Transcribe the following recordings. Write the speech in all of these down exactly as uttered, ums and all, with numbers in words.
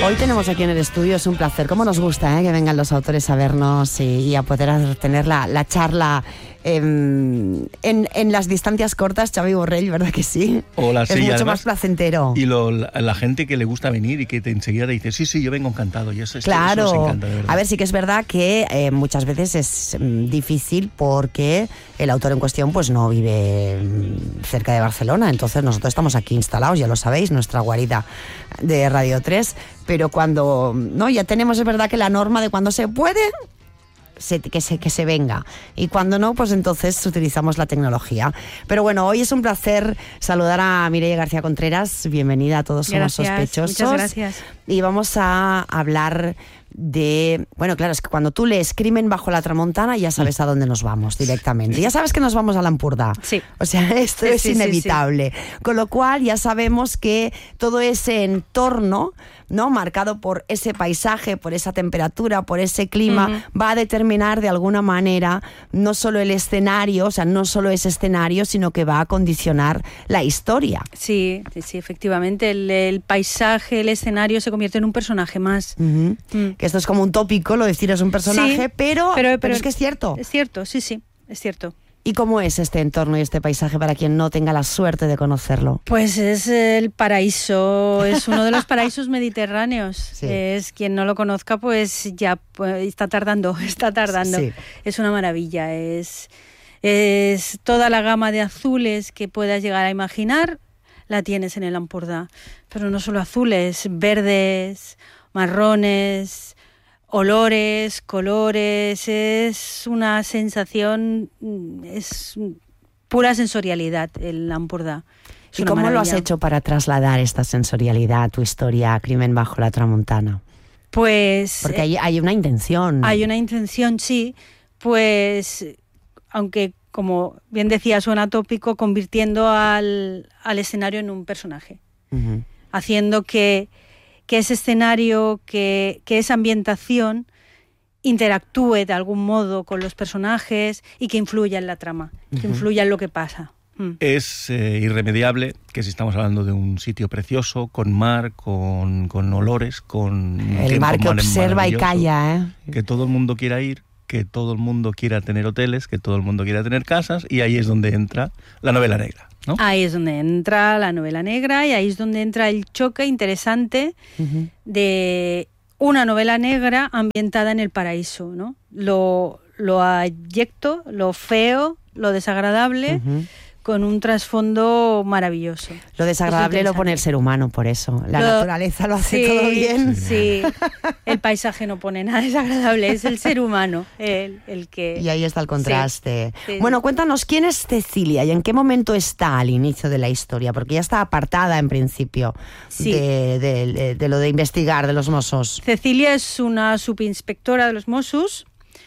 Hoy tenemos aquí en el estudio, es un placer, cómo nos gusta ¿eh? que vengan los autores a vernos y, y a poder tener la, la charla en, en, en las distancias cortas. Xavi Borrell, ¿verdad que sí? Hola, sí, es mucho además, más placentero. Y lo, la, la gente que le gusta venir y que te enseguida te dice, sí, sí, yo vengo encantado. Y eso, claro, eso nos encanta, de verdad. A ver, sí que es verdad que eh, muchas veces es mm, difícil porque el autor en cuestión pues no vive mm, cerca de Barcelona. Entonces nosotros estamos aquí instalados, ya lo sabéis, nuestra guarida de Radio tres. Pero cuando no ya tenemos, es verdad que la norma de cuando se puede, se, que, se, que se venga. Y cuando no, pues entonces utilizamos la tecnología. Pero bueno, hoy es un placer saludar a Mireia García Contreras. Bienvenida a Todos Somos Gracias, Sospechosos. muchas gracias. Y vamos a hablar de... Bueno, claro, es que cuando tú lees Crimen bajo la Tramontana ya sabes a dónde nos vamos directamente. Ya sabes que nos vamos a l'Empordà. Sí. O sea, esto sí, es sí, inevitable. Sí, sí. Con lo cual ya sabemos que todo ese entorno, ¿no?, marcado por ese paisaje, por esa temperatura, por ese clima, uh-huh. va a determinar de alguna manera no solo el escenario, o sea, no solo ese escenario, sino que va a condicionar la historia. Sí, sí, efectivamente. El, el paisaje, el escenario se convierte en un personaje más. Uh-huh. Mm. Que esto es como un tópico, lo de decir es un personaje, sí, pero, pero, pero, pero es que es cierto. Es cierto, sí, sí, es cierto. ¿Y cómo es este entorno y este paisaje para quien no tenga la suerte de conocerlo? Pues es el paraíso, es uno de los paraísos mediterráneos. Sí. Es quien no lo conozca, pues ya pues, está tardando, está tardando. Sí. Es una maravilla, es, es toda la gama de azules que puedas llegar a imaginar, la tienes en el Empordà. Pero no solo azules, verdes, marrones, olores, colores, es una sensación, es pura sensorialidad el Empordà. ¿Y cómo maravilla. Lo has hecho para trasladar esta sensorialidad a tu historia, Crimen bajo la Tramontana? Pues... Porque hay, hay una intención. Hay una intención, sí, pues aunque, como bien decía, suena tópico, convirtiendo al, al escenario en un personaje, uh-huh. haciendo que... que ese escenario, que, que esa ambientación interactúe de algún modo con los personajes y que influya en la trama, uh-huh. que influya en lo que pasa. Mm. Es eh, irremediable que si estamos hablando de un sitio precioso, con mar, con, con olores, con... El mar que observa y calla, ¿eh? Que todo el mundo quiera ir, que todo el mundo quiera tener hoteles, que todo el mundo quiera tener casas, y ahí es donde entra la novela negra, ¿no? Ahí es donde entra la novela negra y ahí es donde entra el choque interesante uh-huh. de una novela negra ambientada en el paraíso, ¿no? Lo, lo abyecto, lo feo, lo desagradable, uh-huh. con un trasfondo maravilloso. Lo desagradable lo pone el ser humano, por eso. La lo, naturaleza lo hace sí, todo bien. Sí, el paisaje no pone nada desagradable, es el ser humano el, el que... Y ahí está el contraste. Sí, sí. Bueno, cuéntanos, ¿quién es Cecilia y en qué momento está al inicio de la historia? Porque ya está apartada en principio sí. de, de, de, de lo de investigar, de los Mossos. Cecilia es una subinspectora de los Mossos,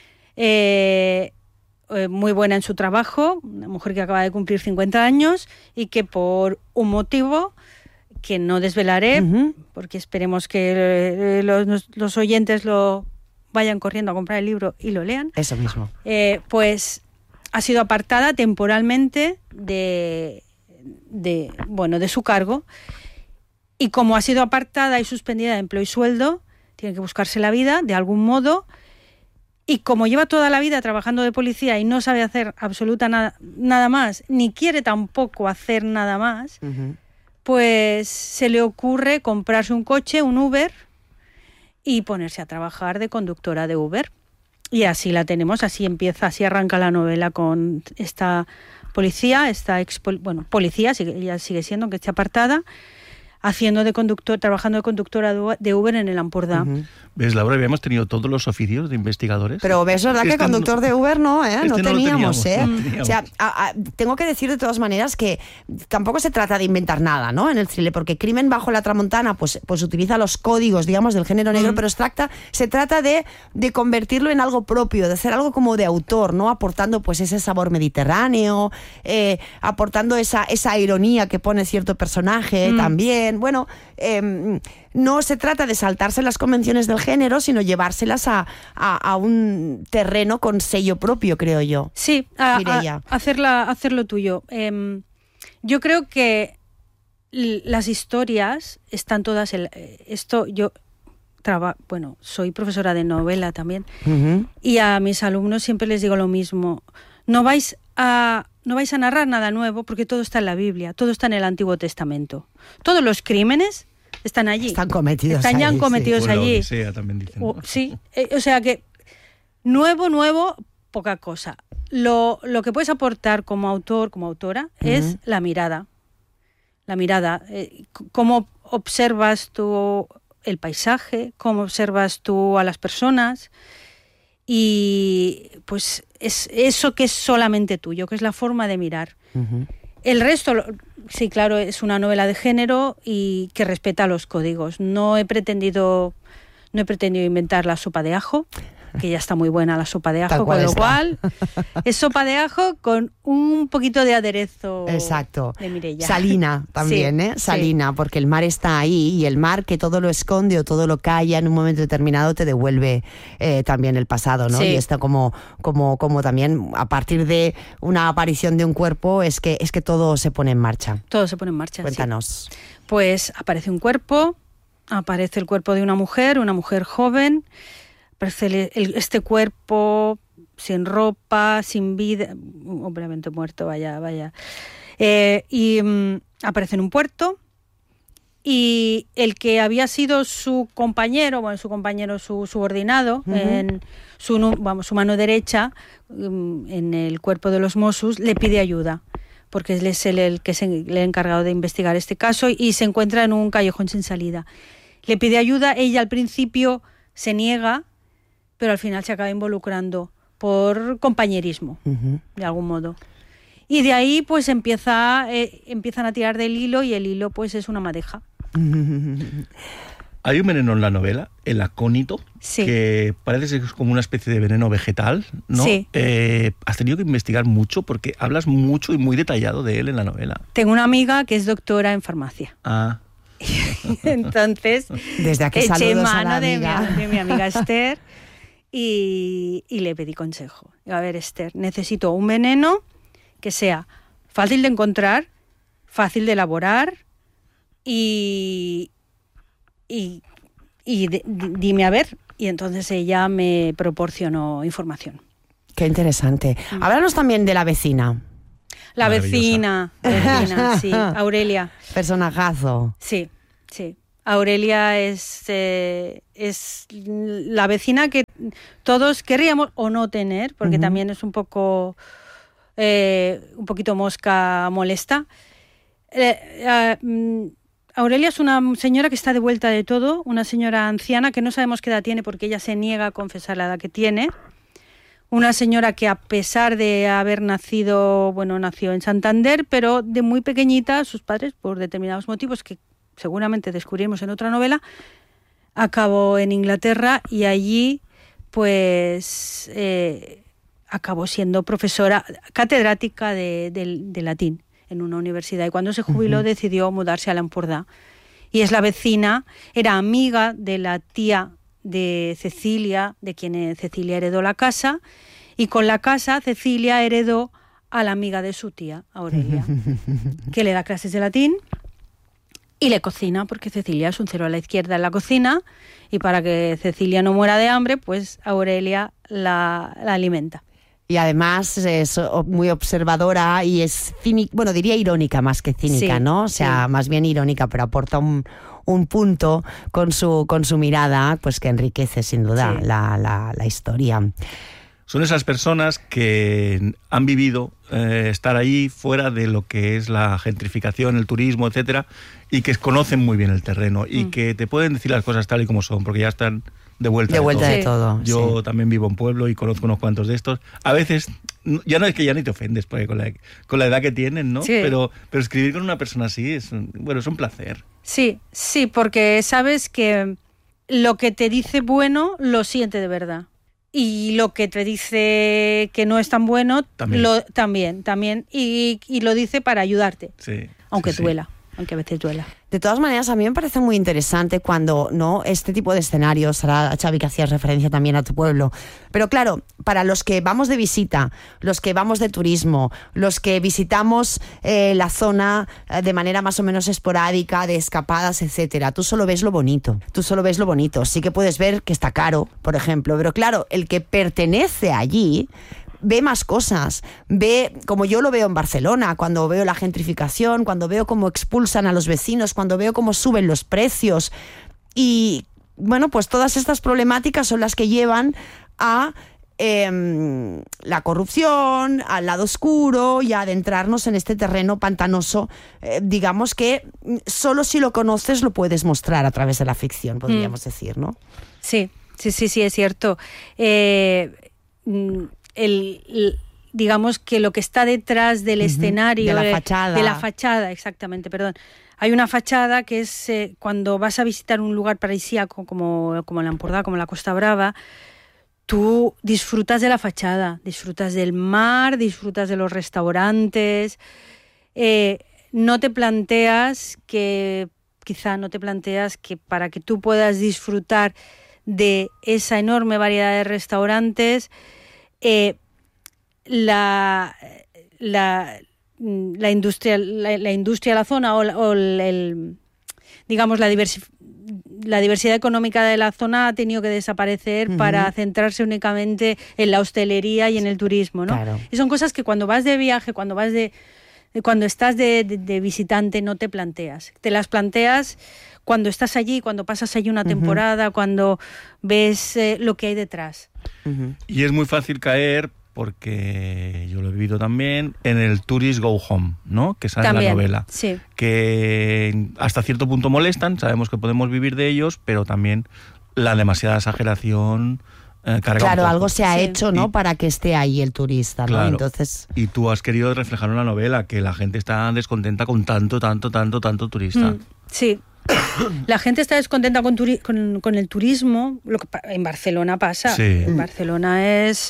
eh... muy buena en su trabajo, una mujer que acaba de cumplir cincuenta años y que por un motivo que no desvelaré, uh-huh. porque esperemos que los, los oyentes lo vayan corriendo a comprar el libro y lo lean. Eso mismo. Eh, pues ha sido apartada temporalmente de, de, bueno, de su cargo, y como ha sido apartada y suspendida de empleo y sueldo, tiene que buscarse la vida de algún modo. Y como lleva toda la vida trabajando de policía y no sabe hacer absoluta nada, nada más, ni quiere tampoco hacer nada más, uh-huh. pues se le ocurre comprarse un coche, un Uber, y ponerse a trabajar de conductora de Uber. Y así la tenemos, así empieza, así arranca la novela con esta policía, esta ex, bueno, policía, ella sigue siendo, aunque esté apartada, haciendo de conductor, trabajando de conductora de Uber en el Empordà. Uh-huh. ¿Ves, Laura? Habíamos tenido todos los oficios de investigadores. Pero ves, ¿verdad? Este que conductor no, de Uber no, ¿eh? Este no, no teníamos, teníamos, ¿eh? No teníamos. O sea, a, a, tengo que decir de todas maneras que tampoco se trata de inventar nada, ¿no? En el thriller, porque Crimen bajo la Tramontana, pues, pues utiliza los códigos, digamos, del género negro, uh-huh. pero se trata, se trata de, de convertirlo en algo propio, de hacer algo como de autor, ¿no? Aportando, pues, ese sabor mediterráneo, eh, aportando esa, esa ironía que pone cierto personaje uh-huh. también. Bueno, eh, no se trata de saltarse las convenciones del género, sino llevárselas a, a, a un terreno con sello propio, creo yo. Sí, a, a hacerla, hacerlo tuyo. Eh, yo creo que las historias están todas... El, esto yo traba, bueno, soy profesora de novela también, Uh-huh. y a mis alumnos siempre les digo lo mismo. No vais a, no vais a narrar nada nuevo porque todo está en la Biblia, todo está en el Antiguo Testamento. Todos los crímenes están allí. Están cometidos Están ya allí, cometidos O en la allí. Odisea también dicen, ¿no? O, sí, eh, o sea que nuevo, nuevo, poca cosa. Lo, lo que puedes aportar como autor, como autora, Ujú. es la mirada. La mirada. Eh, c- cómo observas tú el paisaje, cómo observas tú a las personas, y pues es eso que es solamente tuyo, que es la forma de mirar. Uh-huh. El resto, lo- sí, claro, es una novela de género y que respeta los códigos. No he pretendido, no he pretendido inventar la sopa de ajo, que ya está muy buena la sopa de Tal ajo, cual con lo está. cual es sopa de ajo con un poquito de aderezo Exacto. de Mireia. Salina también, Sí, ¿eh? sí. Salina, porque el mar está ahí y el mar que todo lo esconde o todo lo calla en un momento determinado te devuelve eh, también el pasado, ¿no? Sí. Y esto como, como, como también a partir de una aparición de un cuerpo es que, es que todo se pone en marcha. Todo se pone en marcha. sí. Cuéntanos. Pues aparece un cuerpo, aparece el cuerpo de una mujer, una mujer joven, aparece el- el- este cuerpo sin ropa, sin vida, obviamente muerto, vaya, vaya. Eh, y mm, aparece en un puerto, y el que había sido su compañero, bueno, su compañero, su subordinado, Ujú. en su, nu- vamos, su mano derecha, mm, en el cuerpo de los Mossos, le pide ayuda, porque él es el, el que se le ha encargado de investigar este caso, y se encuentra en un callejón sin salida. Le pide ayuda, ella al principio se niega, pero al final se acaba involucrando por compañerismo, Ujú. de algún modo. Y de ahí pues empieza, eh, empiezan a tirar del hilo, y el hilo pues es una madeja. Hay un veneno en la novela, el acónito, Sí. que parece ser que es como una especie de veneno vegetal, ¿no? Sí. Eh, has tenido que investigar mucho porque hablas mucho y muy detallado de él en la novela. Tengo una amiga que es doctora en farmacia. Ah, Entonces, Desde aquí eché saludos a mano la de mi, amiga. de mi amiga Esther y, y le pedí consejo. Digo, a ver, Esther, necesito un veneno que sea fácil de encontrar, fácil de elaborar y, y, y de- di- dime a ver. Y entonces ella me proporcionó información. Qué interesante. Mm. Háblanos también de la vecina. La Maravillosa. vecina, la vecina, sí, Aurelia. Personajazo. Sí, sí. Aurelia es, eh, es la vecina que todos querríamos o no tener, porque Ujú. también es un poco, eh, un poquito mosca molesta. Eh, eh, mm, Aurelia es una señora que está de vuelta de todo, una señora anciana que no sabemos qué edad tiene porque ella se niega a confesar la edad que tiene. Una señora que, a pesar de haber nacido, bueno, nació en Santander, pero de muy pequeñita, sus padres, por determinados motivos que seguramente descubriremos en otra novela, acabó en Inglaterra, y allí, pues, eh, acabó siendo profesora catedrática de, de- de latín en una universidad. Y cuando se jubiló, Ujú. decidió mudarse a Lampurdá. Y es la vecina, era amiga de la tía de Cecilia, de quien eh, Cecilia heredó la casa, y con la casa Cecilia heredó a la amiga de su tía, Aurelia, que le da clases de latín y le cocina, porque Cecilia es un cero a la izquierda en la cocina, y para que Cecilia no muera de hambre, pues Aurelia la, la alimenta. Y además es o- muy observadora y es cínica, bueno, diría irónica más que cínica, Sí, ¿no? O sea, sí. más bien irónica, pero aporta un, un punto con su, con su mirada, pues que enriquece sin duda Sí. la, la, la historia. son esas personas que han vivido eh, estar ahí fuera de lo que es la gentrificación, el turismo, etcétera, y que conocen muy bien el terreno y Mm. que te pueden decir las cosas tal y como son, porque ya están de vuelta De de vuelta todo. de Sí. todo. Yo sí. también vivo en pueblo y conozco unos cuantos de estos. A veces, n- ya no es que ya ni te ofendes porque con la, con la edad que tienen, ¿no? Sí. Pero, pero escribir con una persona así es, un- bueno, es un placer. Sí, sí, porque sabes que lo que te dice bueno lo siente de verdad. Y lo que te dice que no es tan bueno, También. Lo, también, también. Y, y lo dice para ayudarte, Sí, aunque sí, sí. duela. aunque a veces duela. De todas maneras, a mí me parece muy interesante cuando, ¿no?, este tipo de escenarios, ahora Xavi que hacías referencia también a tu pueblo, pero claro, para los que vamos de visita, los que vamos de turismo, los que visitamos eh, la zona eh, de manera más o menos esporádica, de escapadas, etcétera, tú solo ves lo bonito, tú solo ves lo bonito, sí que puedes ver que está caro, por ejemplo, pero claro, el que pertenece allí ve más cosas, ve, como yo lo veo en Barcelona, cuando veo la gentrificación, cuando veo cómo expulsan a los vecinos, cuando veo cómo suben los precios, y bueno, pues todas estas problemáticas son las que llevan a eh, la corrupción, al lado oscuro y a adentrarnos en este terreno pantanoso, eh, digamos que solo si lo conoces lo puedes mostrar a través de la ficción, podríamos mm. decir, ¿no? Sí, sí, sí, sí, es cierto. Eh, El, el, digamos que lo que está detrás del uh-huh, escenario, de la fachada, de la fachada, exactamente, perdón. Hay una fachada que es eh, cuando vas a visitar un lugar paradisíaco como, como el Empordà, como la Costa Brava, tú disfrutas de la fachada, disfrutas del mar, disfrutas de los restaurantes, eh, no te planteas que, quizá no te planteas que para que tú puedas disfrutar de esa enorme variedad de restaurantes, Eh, la, la, la industria la, la industria de la zona o, o el, el digamos la, diversi, la diversidad económica de la zona ha tenido que desaparecer uh-huh. para centrarse únicamente en la hostelería y en el turismo, ¿no? Claro. Y son cosas que cuando vas de viaje, cuando vas de cuando estás de, de, de visitante no te planteas, te las planteas cuando estás allí, cuando pasas allí una temporada, uh-huh. cuando ves eh, lo que hay detrás. Uh-huh. Y es muy fácil caer, porque yo lo he vivido también, en el tourist go home, ¿no?, que sale también, en la novela. Sí. Que hasta cierto punto molestan, sabemos que podemos vivir de ellos, pero también la demasiada exageración eh, carga Claro, un poco. algo se ha sí. hecho, ¿no?, y, para que esté ahí el turista, ¿no? Claro. Entonces... Y tú has querido reflejar en la novela que la gente está descontenta con tanto, tanto, tanto, tanto turista. Mm, sí. La gente está descontenta con, turi- con, con el turismo, lo que pa- en Barcelona pasa. Sí. En Barcelona es...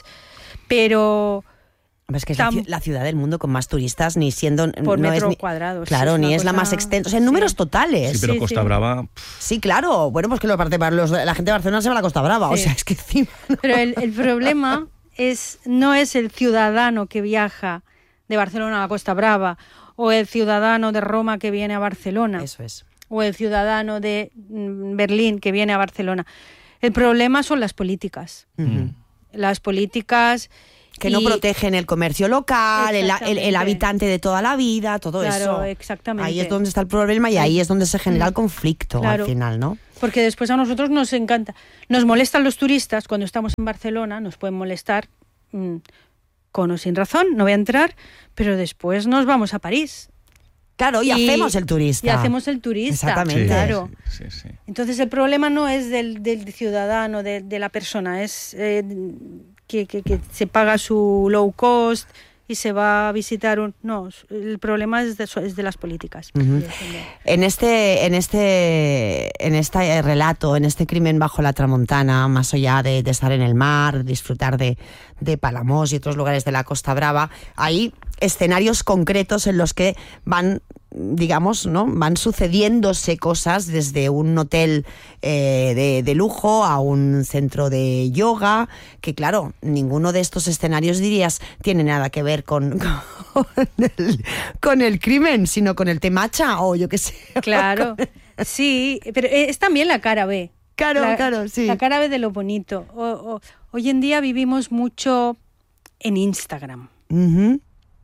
Pero... Es que es la, ci- la ciudad del mundo con más turistas, ni siendo... Por no metro es ni, cuadrado. Claro, sí, ni es cosa... la más extensa. O sea, en números sí. totales. Sí, pero sí, Costa sí. Brava... Pff. Sí, claro. Bueno, pues que lo parte, los, la gente de Barcelona se va a la Costa Brava. Sí. O sea, es que encima... No. Pero el, el problema es no es el ciudadano que viaja de Barcelona a la Costa Brava o el ciudadano de Roma que viene a Barcelona. Eso es. O el ciudadano de Berlín que viene a Barcelona. El problema son las políticas. Uh-huh. Las políticas... Que no y... protegen el comercio local, el, el, el habitante de toda la vida, todo claro, eso. Claro, exactamente. Ahí es donde está el problema y ahí es donde se genera el conflicto, claro, al final, ¿no? Porque después a nosotros nos encanta. Nos molestan los turistas cuando estamos en Barcelona, nos pueden molestar mmm, con o sin razón, no voy a entrar, pero después nos vamos a París. Claro, y, y hacemos el turista. Y hacemos el turista. Exactamente. Sí, claro. Sí, sí, sí. Entonces el problema no es del, del ciudadano, de, de la persona, es eh, que, que, que se paga su low cost y se va a visitar un... No, el problema es de, es de las políticas. Uh-huh. En este, en este, en este relato, en este crimen bajo la Tramontana, más allá de, de estar en el mar, disfrutar de, de Palamós y otros lugares de la Costa Brava, hay escenarios concretos en los que van, digamos, ¿no?, van sucediéndose cosas, desde un hotel eh, de, de lujo a un centro de yoga, que claro, ninguno de estos escenarios, dirías, tiene nada que ver con, con, el, con el crimen, sino con el temacha o yo qué sé. Claro, sí, pero es también la cara B. Claro, la, claro, sí. La cara B de lo bonito. O, o, hoy en día vivimos mucho en Instagram. Uh-huh.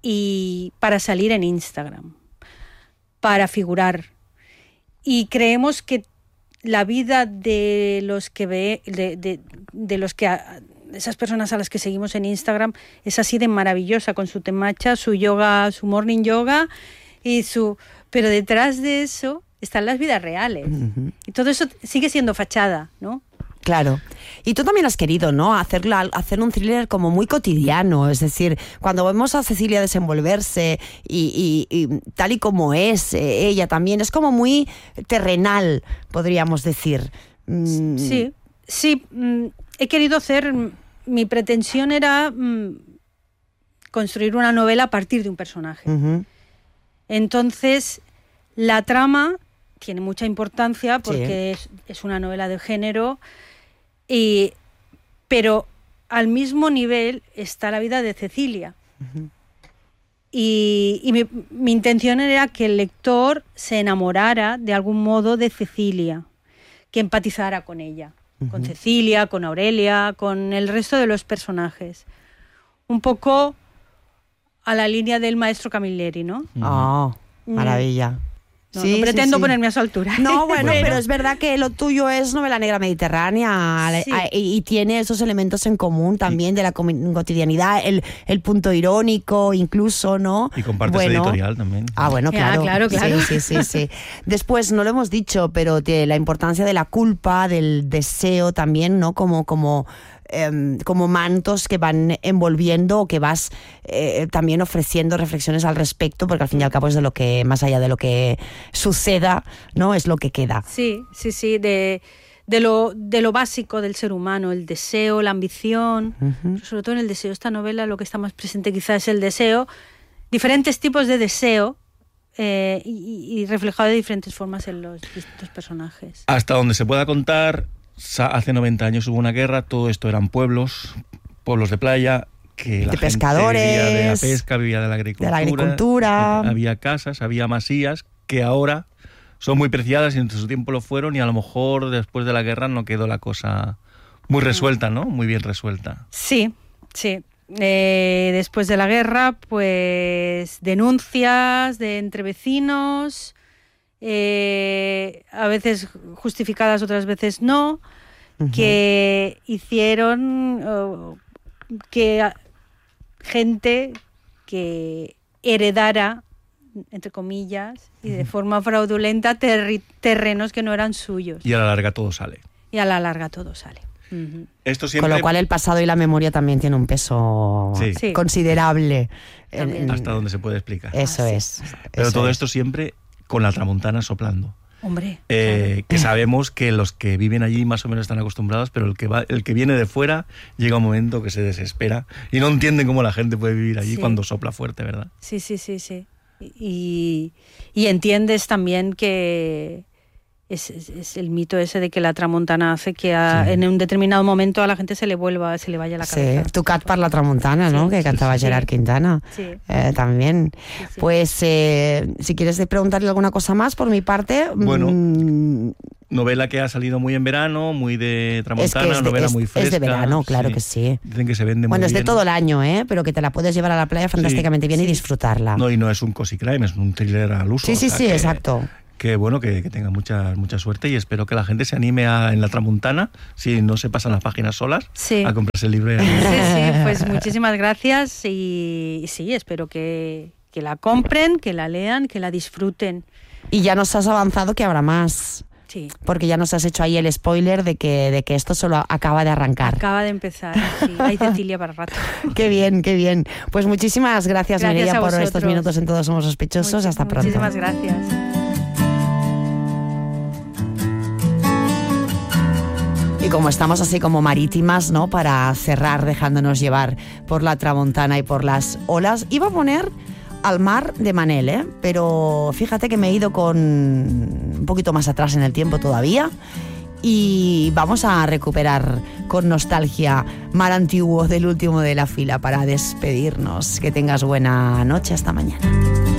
Y para salir en Instagram, para figurar. Y creemos que la vida de los que ve, de, de, de los que esas personas a las que seguimos en Instagram es así de maravillosa, con su temacha, su yoga, su morning yoga y su, pero detrás de eso están las vidas reales. Uh-huh. Y todo eso sigue siendo fachada, ¿no? Claro. Y tú también has querido, ¿no?, hacerla, hacer un thriller como muy cotidiano. Es decir, cuando vemos a Cecilia desenvolverse y, y, y tal y como es eh, ella también, es como muy terrenal, podríamos decir. Mm. Sí, sí. Mm, he querido hacer... Mi pretensión era mm, construir una novela a partir de un personaje. Uh-huh. Entonces, La trama tiene mucha importancia porque Sí. es, es una novela de género, y, pero al mismo nivel está la vida de Cecilia. Ujú. Y, y mi, mi intención era que el lector se enamorara de algún modo de Cecilia, que empatizara con ella, uh-huh. con Cecilia, con Aurelia, con el resto de los personajes. Un poco a la línea del maestro Camilleri, ¿no? Oh, maravilla. No, sí, no pretendo sí, sí. ponerme a su altura. No, bueno, pero, pero es verdad que lo tuyo es novela negra mediterránea, Sí. y, y tiene esos elementos en común también de la comi- cotidianidad, el, el punto irónico incluso, ¿no? Y compartes Bueno. editorial también. Ah, bueno, Ya, claro. claro, claro. Sí, sí, sí, sí. Después, no lo hemos dicho, pero de la importancia de la culpa, del deseo también, ¿no? Como, como, eh, como mantos que van envolviendo o que vas eh, también ofreciendo reflexiones al respecto, porque al fin y al cabo es de lo que, más allá de lo que suceda, ¿no? Es lo que queda. Sí, sí, sí, de, de, lo, de lo básico del ser humano, el deseo, la ambición, Uh-huh. sobre todo en el deseo. Esta novela lo que está más presente quizás es el deseo, diferentes tipos de deseo, eh, y, y reflejado de diferentes formas en los distintos personajes. Hasta donde se pueda contar, hace noventa años hubo una guerra, todo esto eran pueblos, pueblos de playa, que la De gente pescadores, vivía de la pesca, vivía de la agricultura. de la agricultura. Había casas, había masías, que ahora son muy preciadas y en su tiempo lo fueron, y a lo mejor después de la guerra no quedó la cosa muy resuelta, ¿no? Muy bien resuelta. Sí, sí. Eh, después de la guerra, pues denuncias de entre vecinos, eh, a veces justificadas, otras veces no, Uh-huh. que hicieron uh, que a, gente que heredara, entre comillas, y de forma fraudulenta, terri- terrenos que no eran suyos. Y a la larga todo sale. Y a la larga todo sale. Uh-huh. Esto siempre... Con lo cual el pasado y la memoria también tiene un peso Sí. Sí. considerable. En- También. en- hasta donde se puede explicar. Eso Ah, sí. es. Pero eso todo es. esto siempre con la tramontana soplando. Hombre, Eh, que sabemos que los que viven allí más o menos están acostumbrados, pero el que va, el que viene de fuera llega un momento que se desespera y no entienden cómo la gente puede vivir allí Sí. cuando sopla fuerte, ¿verdad? sí, sí, sí, sí. Y, y entiendes también que es, es, es el mito ese de que la tramontana hace que a, Sí. en un determinado momento a la gente se le vuelva, se le vaya la Sí, cabeza. tu cat per la tramuntana, ¿no? Sí, Que cantaba sí. Gerard Quintana. Sí. Eh, también. Sí, sí. Pues eh, si quieres preguntarle alguna cosa más por mi parte. Bueno, mm, Novela que ha salido muy en verano, muy de tramontana, es que es de, novela es- muy fresca. es de verano, claro sí. que sí. Dicen que se vende Bueno, muy es de bien. todo el año, ¿eh? Pero que te la puedes llevar a la playa fantásticamente bien y sí. disfrutarla. No, y no es un cozy crime, es un thriller al uso. sí, sí, o sea sí, que- exacto. Que bueno, que, que tenga mucha, mucha suerte, y espero que la gente se anime a, en la tramuntana, si no se pasan las páginas solas, Sí. a comprarse el libro. y a- Sí, sí, pues muchísimas gracias y, y sí, espero que, que la compren, que la lean, que la disfruten. Y ya nos has avanzado que habrá más. Sí. Porque ya nos has hecho ahí el spoiler de que, de que esto solo acaba de arrancar. Acaba de empezar. Sí, hay Cecilia para rato. Qué bien, qué bien. Pues muchísimas gracias, Gracias Mireia, a por vosotros. estos minutos en Todos Somos Sospechosos. Muchi- Hasta pronto. Muchísimas gracias. Y como estamos así como marítimas, ¿no? Para cerrar dejándonos llevar por la tramontana y por las olas, iba a poner Al mar de Manel, ¿eh? Pero fíjate que me he ido con un poquito más atrás en el tiempo todavía. Y vamos a recuperar con nostalgia Mar Antiguo del último de la fila para despedirnos. Que tengas buena noche, hasta mañana.